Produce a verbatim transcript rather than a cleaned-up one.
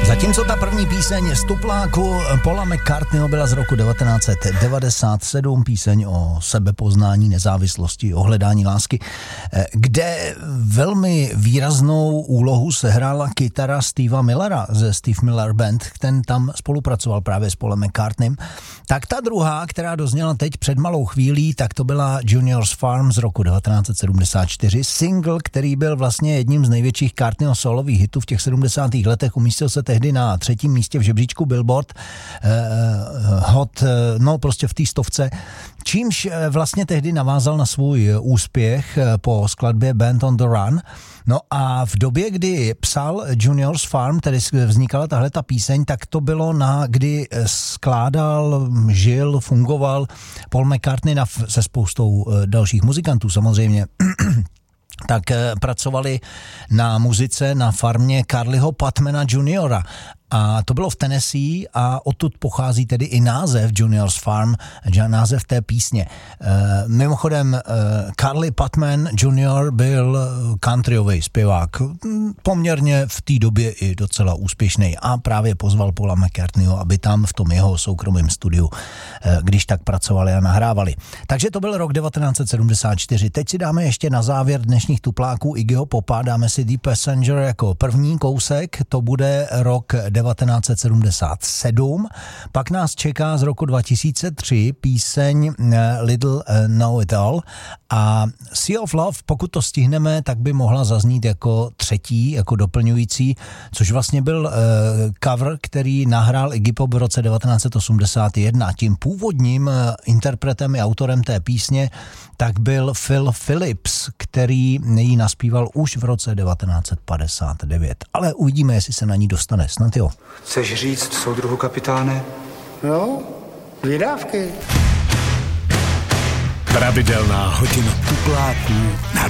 Zatímco ta první píseň z tupláku Paula McCartneyho byla z roku devatenáct set devadesát sedm, píseň o sebepoznání, nezávislosti, o hledání lásky, kde velmi výraznou úlohu sehrála kytara Stevea Millera ze Steve Miller Band, ten tam spolupracoval právě s Paulem McCartneym. Tak ta druhá, která dozněla teď před malou chvílí, tak to byla Junior's Farm z roku devatenáct set sedmdesát čtyři, single, který byl vlastně jedním z největších McCartneyho solových hitů v těch sedmdesátých letech, umístil se tehdy na třetím místě v žebříčku Billboard eh, hot, no prostě v té stovce, čímž vlastně tehdy navázal na svůj úspěch po skladbě Band on the Run. No a v době, kdy psal Junior's Farm, tedy vznikala tahle ta píseň, tak to bylo na, kdy skládal, žil, fungoval Paul McCartney na, se spoustou dalších muzikantů samozřejmě. Tak pracovali na muzice na farmě Carlyho Patmana juniora A to bylo v Tennessee a odtud pochází tedy i název Junior's Farm, název té písně. E, mimochodem, e, Carly Patman junior byl countryový zpěvák, poměrně v té době i docela úspěšný a právě pozval Paula McCartneyho, aby tam v tom jeho soukromém studiu, e, když tak pracovali a nahrávali. Takže to byl rok devatenáct set sedmdesát čtyři. Teď si dáme ještě na závěr dnešních tupláků Iggyho Popa, dáme si The Passenger jako první kousek, to bude rok devatenáct set sedmdesát sedm, pak nás čeká z roku dva tisíce tři píseň Little Know It All a Sea of Love, pokud to stihneme, tak by mohla zaznít jako třetí, jako doplňující, což vlastně byl uh, cover, který nahrál Iggy Pop v roce devatenáct set osmdesát jedna. Tím původním uh, interpretem i autorem té písně tak byl Phil Phillips, který ji naspíval už v roce devatenáct set padesát devět. Ale uvidíme, jestli se na ní dostane. Snad jo. Chceš říct, soudruhu kapitáne? No, dvě dávky. Pravidelná hodina tupláků na